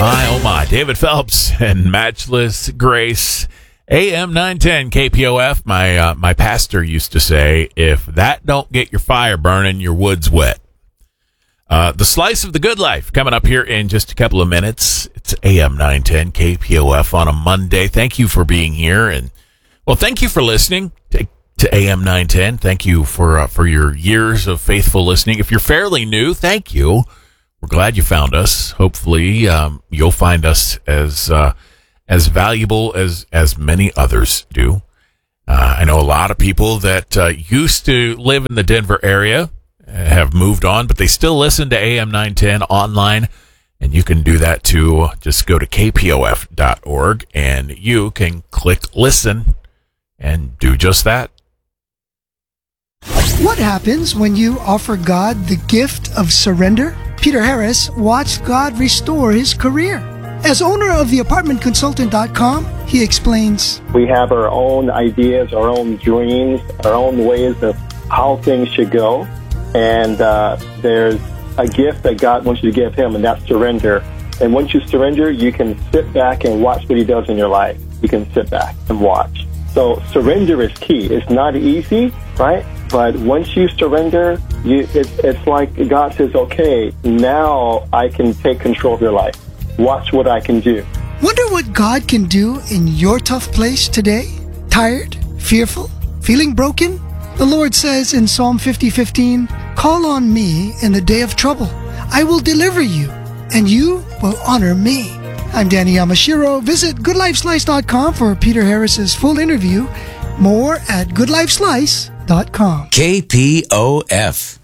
My, oh my. David Phelps and Matchless Grace. AM 910 KPOF. My pastor used to say, if that don't get your fire burning, your wood's wet. The Slice of the Good Life coming up here in just a couple of minutes. It's AM 910 KPOF on a Monday. Thank you for being here. And, well, thank you for listening to AM 910. Thank you for your years of faithful listening. If you're fairly new, thank you. We're glad you found us. Hopefully, you'll find us as valuable as many others do. I know a lot of people that used to live in the Denver area have moved on, but they still listen to AM 910 online, and you can do that too. Just go to kpof.org, and you can click listen and do just that. What happens when you offer God the gift of surrender? Peter Harris watched God restore his career. As owner of theapartmentconsultant.com, he explains, we have our own ideas, our own dreams, our own ways of how things should go. And there's a gift that God wants you to give him, and that's surrender. And once you surrender, you can sit back and watch what he does in your life. You can sit back and watch. So surrender is key. It's not easy, right? But once you surrender, it's like God says, okay, now I can take control of your life. Watch what I can do. Wonder what God can do in your tough place today? Tired? Fearful? Feeling broken? The Lord says in Psalm 50:15, call on me in the day of trouble. I will deliver you, and you will honor me. I'm Danny Yamashiro. Visit GoodLifeSlice.com for Peter Harris's full interview. More at GoodLifeSlice.com. KPOF.